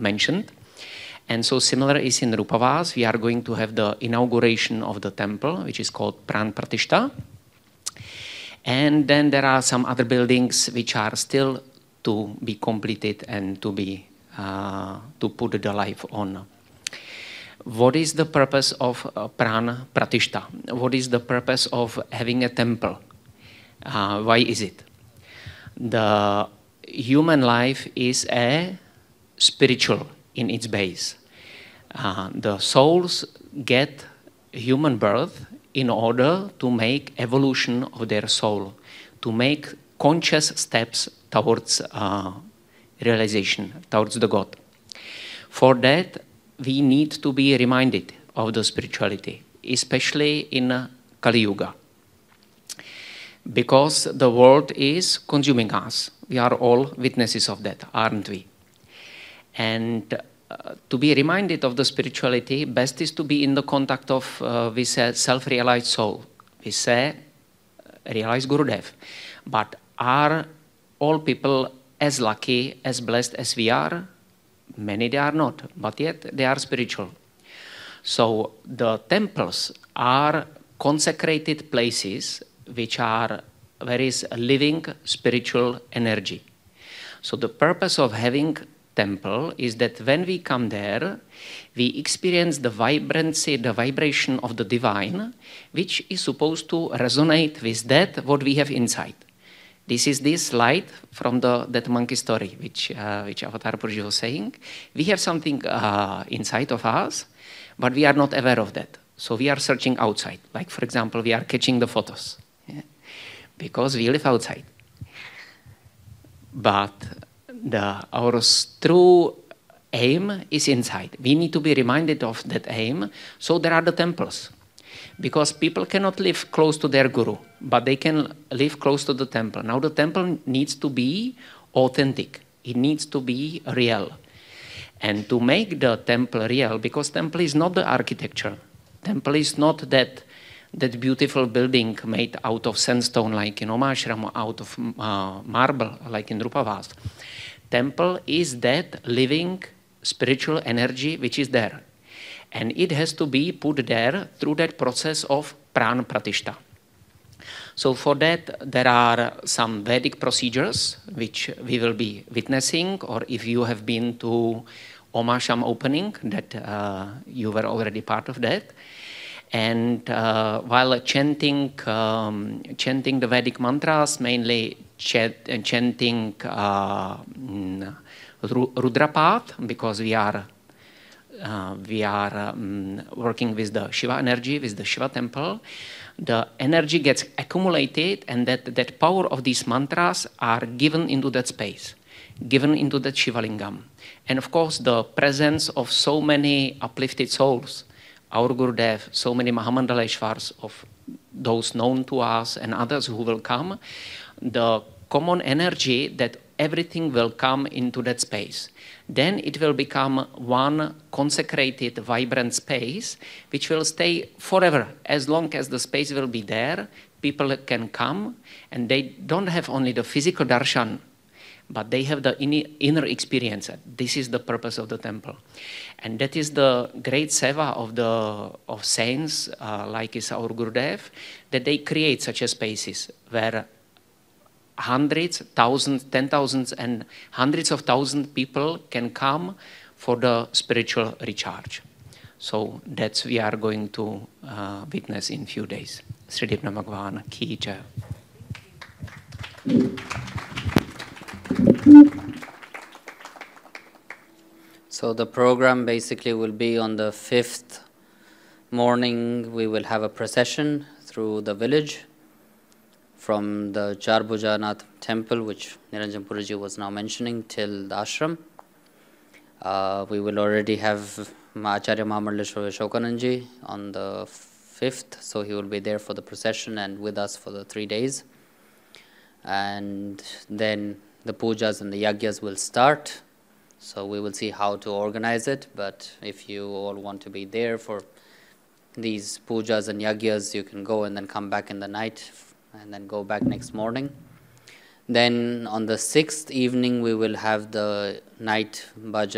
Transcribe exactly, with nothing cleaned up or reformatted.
mentioned. And so similar is in Rupavas. We are going to have the inauguration of the temple, which is called Pran Pratishta. And then there are some other buildings which are still to be completed and to be uh, to put the life on. What is the purpose of uh, Pran Pratishta? What is the purpose of having a temple? Uh, why is it? The human life is a spiritual in its base. Uh, the souls get human birth in order to make evolution of their soul, to make conscious steps towards uh, realization, towards the God. For that, we need to be reminded of the spirituality, especially in uh, Kali Yuga. Because the world is consuming us. We are all witnesses of that, aren't we? And uh, to be reminded of the spirituality, best is to be in the contact of uh, with a self-realized soul, with a realized Gurudev. But are all people as lucky, as blessed as we are? Many they are not, but yet they are spiritual. So the temples are consecrated places which are, where is a living spiritual energy. So the purpose of having temple is that when we come there, we experience the vibrancy, the vibration of the divine, which is supposed to resonate with that what we have inside. This is this light from the that monkey story, which uh, which Avatar Purji was saying. We have something uh, inside of us, but we are not aware of that. So we are searching outside. Like, for example, we are catching the photos, yeah? Because we live outside. But the our true aim is inside. We need to be reminded of that aim. So there are the temples. Because people cannot live close to their guru, but they can live close to the temple. Now the temple needs to be authentic. It needs to be real. And to make the temple real, because temple is not the architecture. Temple is not that, that beautiful building made out of sandstone like in Omashram, out of uh, marble like in Rupavas. Temple is that living spiritual energy which is there. And it has to be put there through that process of Pran Pratishta. So for that, there are some Vedic procedures which we will be witnessing, or if you have been to Omasham opening, that uh, you were already part of that. And uh, while chanting, um, chanting the Vedic mantras, mainly ch chanting uh, Rudrapath, because we are Uh, we are um, working with the Shiva energy, with the Shiva temple. The energy gets accumulated, and that, that power of these mantras are given into that space, given into that Shiva lingam. And of course, the presence of so many uplifted souls, our Gurudev, so many Mahamandaleshwars of those known to us and others who will come, the common energy that everything will come into that space. Then it will become one consecrated, vibrant space, which will stay forever. As long as the space will be there, people can come, and they don't have only the physical darshan, but they have the inner experience. This is the purpose of the temple. And that is the great seva of the of saints, uh, like is our Gurudev, that they create such a spaces where hundreds, thousands, ten thousands, and hundreds of thousands people can come for the spiritual recharge. So that's we are going to uh, witness in few days. Sri Dipna Bhagwan Ki Jai. So the program basically will be on the fifth morning. We will have a procession through the village from the Charbhujanath temple, which Niranjan Purji was now mentioning, till the ashram. Uh, we will already have Acharya Mahamandaleshwar Shokananji on the fifth, so he will be there for the procession and with us for the three days. And then the pujas and the yagyas will start. So we will see how to organize it, but if you all want to be there for these pujas and yagyas, you can go and then come back in the night and then go back next morning. Then on the sixth evening, we will have the night bhajan